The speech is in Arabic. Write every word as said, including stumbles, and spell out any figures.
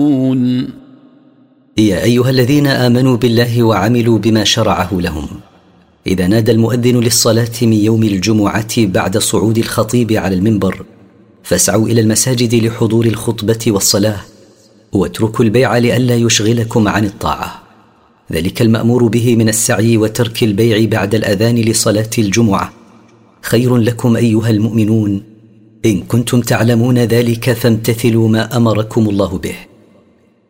يا أيها الذين آمنوا بالله وعملوا بما شرعه لهم، إذا نادى المؤذن للصلاة من يوم الجمعة بعد صعود الخطيب على المنبر فاسعوا إلى المساجد لحضور الخطبة والصلاة، واتركوا البيع لئلا يشغلكم عن الطاعة. ذلك المأمور به من السعي وترك البيع بعد الأذان لصلاة الجمعة خير لكم أيها المؤمنون، إن كنتم تعلمون ذلك فامتثلوا ما أمركم الله به.